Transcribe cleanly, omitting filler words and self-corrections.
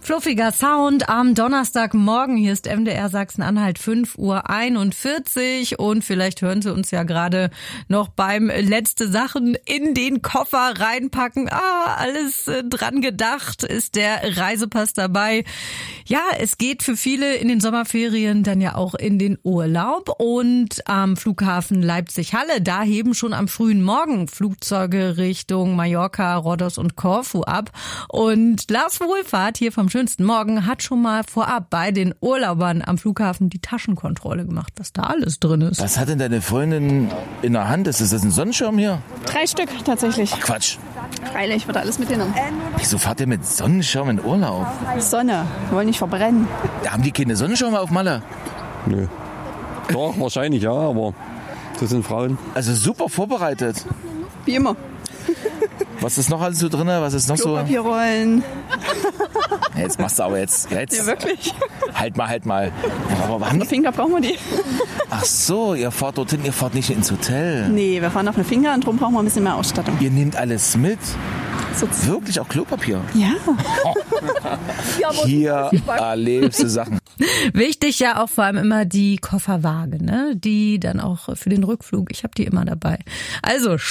Fluffiger Sound am Donnerstagmorgen. Hier ist MDR Sachsen-Anhalt, 5:41 Uhr. Und vielleicht hören Sie uns ja gerade noch beim letzte Sachen in den Koffer reinpacken. Alles dran gedacht. Ist der Reisepass dabei? Ja, es geht für viele in den Sommerferien dann ja auch in den Urlaub. Und am Flughafen Leipzig-Halle, da heben schon am frühen Morgen Flugzeuge Richtung Mallorca, Rhodos und Korfu ab. Und Lars Wohlfahrt hier vom schönsten Morgen hat schon mal vorab bei den Urlaubern am Flughafen die Taschenkontrolle gemacht, was da alles drin ist. Was hat denn deine Freundin in der Hand? Ist das ein Sonnenschirm hier? 3 Stück tatsächlich. Ach Quatsch. Freilich, wird alles mitgenommen. Wieso fahrt ihr mit Sonnenschirm in Urlaub? Sonne, wir wollen nicht verbrennen. Da haben die keine Sonnenschirme auf Malle? Nö. Doch, wahrscheinlich ja, aber das sind Frauen. Also super vorbereitet. Wie immer. Was ist noch alles so drin? Was ist noch so? Klopapierrollen. Jetzt machst du aber jetzt. Ja, wirklich. Halt mal. Ja, aber haben die... Finger brauchen wir die. Ach so, ihr fahrt dorthin, ihr fahrt nicht ins Hotel. Nee, wir fahren auf eine Finger und darum brauchen wir ein bisschen mehr Ausstattung. Ihr nehmt alles mit? So. Wirklich, auch Klopapier? Ja. Hier erlebst du Sachen. Wichtig ja auch vor allem immer die Kofferwaage, ne? Die dann auch für den Rückflug. Ich habe die immer dabei. Also